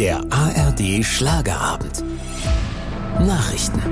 Der ARD Schlagerabend. Nachrichten.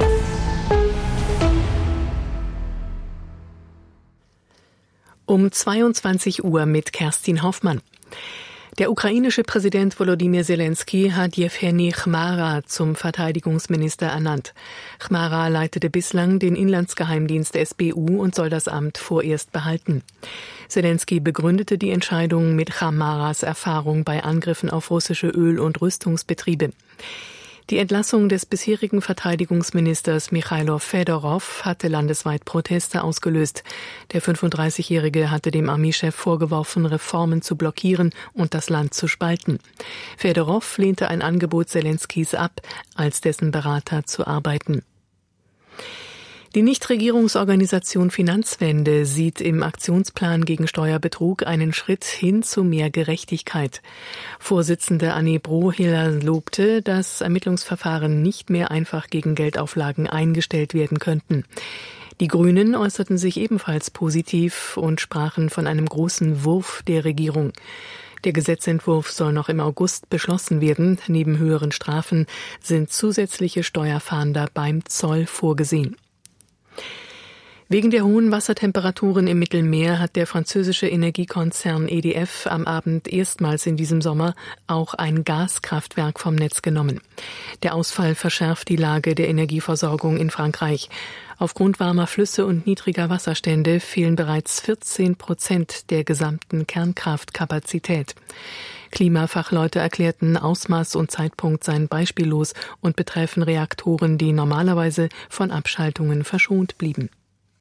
Um 22 Uhr mit Kerstin Hoffmann. Der ukrainische Präsident Volodymyr Zelensky hat Jewgeni Chmara zum Verteidigungsminister ernannt. Chmara leitete bislang den Inlandsgeheimdienst SBU und soll das Amt vorerst behalten. Zelensky begründete die Entscheidung mit Chmaras Erfahrung bei Angriffen auf russische Öl- und Rüstungsbetriebe. Die Entlassung des bisherigen Verteidigungsministers Michailo Fedorov hatte landesweit Proteste ausgelöst. Der 35-Jährige hatte dem Armeechef vorgeworfen, Reformen zu blockieren und das Land zu spalten. Fedorov lehnte ein Angebot Zelenskys ab, als dessen Berater zu arbeiten. Die Nichtregierungsorganisation Finanzwende sieht im Aktionsplan gegen Steuerbetrug einen Schritt hin zu mehr Gerechtigkeit. Vorsitzende Anne Brohiller lobte, dass Ermittlungsverfahren nicht mehr einfach gegen Geldauflagen eingestellt werden könnten. Die Grünen äußerten sich ebenfalls positiv und sprachen von einem großen Wurf der Regierung. Der Gesetzentwurf soll noch im August beschlossen werden. Neben höheren Strafen sind zusätzliche Steuerfahnder beim Zoll vorgesehen. Wegen der hohen Wassertemperaturen im Mittelmeer hat der französische Energiekonzern EDF am Abend erstmals in diesem Sommer auch ein Gaskraftwerk vom Netz genommen. Der Ausfall verschärft die Lage der Energieversorgung in Frankreich. Aufgrund warmer Flüsse und niedriger Wasserstände fehlen bereits 14% der gesamten Kernkraftkapazität. Klimafachleute erklärten, Ausmaß und Zeitpunkt seien beispiellos und betreffen Reaktoren, die normalerweise von Abschaltungen verschont blieben.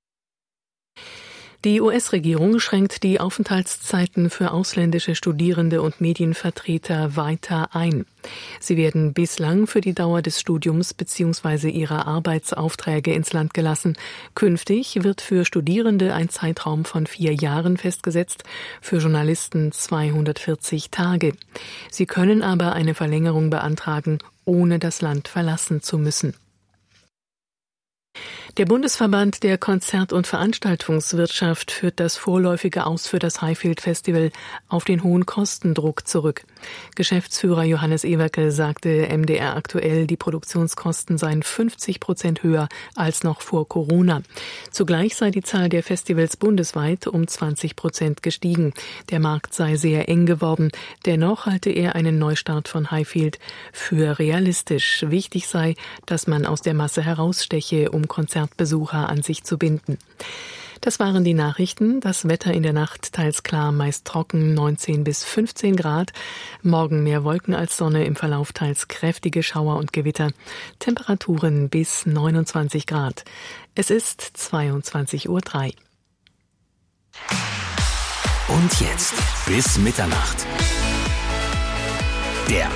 Die US-Regierung schränkt die Aufenthaltszeiten für ausländische Studierende und Medienvertreter weiter ein. Sie werden bislang für die Dauer des Studiums bzw. ihrer Arbeitsaufträge ins Land gelassen. Künftig wird für Studierende ein Zeitraum von 4 Jahren festgesetzt, für Journalisten 240 Tage. Sie können aber eine Verlängerung beantragen, ohne das Land verlassen zu müssen. Der Bundesverband der Konzert- und Veranstaltungswirtschaft führt das vorläufige Aus für das Highfield Festival auf den hohen Kostendruck zurück. Geschäftsführer Johannes Ewerke sagte MDR aktuell, die Produktionskosten seien 50% höher als noch vor Corona. Zugleich sei die Zahl der Festivals bundesweit um 20% gestiegen. Der Markt sei sehr eng geworden. Dennoch halte er einen Neustart von Highfield für realistisch. Wichtig sei, dass man aus der Masse heraussteche, um Konzertbesucher an sich zu binden. Das waren die Nachrichten. Das Wetter in der Nacht teils klar, meist trocken, 19 bis 15 Grad. Morgen mehr Wolken als Sonne, im Verlauf teils kräftige Schauer und Gewitter. Temperaturen bis 29 Grad. Es ist 22:03 Uhr. Und jetzt bis Mitternacht. Der